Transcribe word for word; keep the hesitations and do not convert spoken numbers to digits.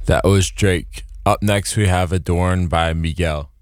That was Drake. Up next, we have Adorn by Miguel.